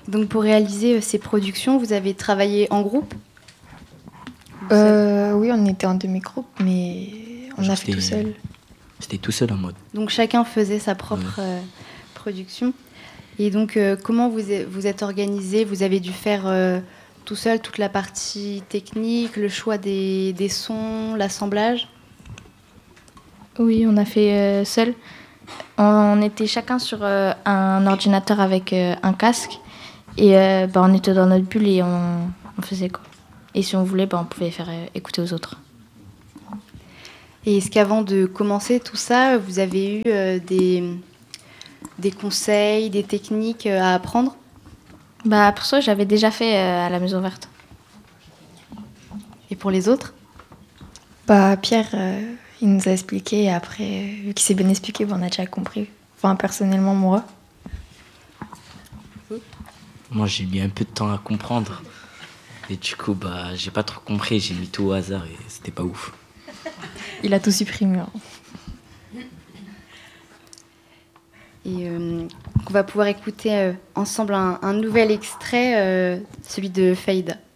Donc pour réaliser ces productions, vous avez travaillé en groupe? Oui, on était en demi-groupe, mais on a fait tout seul. C'était tout seul en mode. Donc chacun faisait sa propre production. Et donc comment vous êtes organisé? Vous avez dû faire tout seul toute la partie technique, le choix des sons, l'assemblage? Oui, on a fait seul. On était chacun sur un ordinateur avec un casque. Et on était dans notre bulle et on faisait quoi. Et si on voulait, on pouvait faire écouter aux autres. Et est-ce qu'avant de commencer tout ça, vous avez eu des conseils, des techniques à apprendre? Pour ça, j'avais déjà fait à la Maison Verte. Et pour les autres? Pierre, il nous a expliqué et après, vu qu'il s'est bien expliqué, on a déjà compris. Enfin, personnellement, moi. Moi, j'ai mis un peu de temps à comprendre. Et du coup, j'ai pas trop compris. J'ai mis tout au hasard et c'était pas ouf. Il a tout supprimé. Et on va pouvoir écouter ensemble un nouvel extrait, celui de Faïda.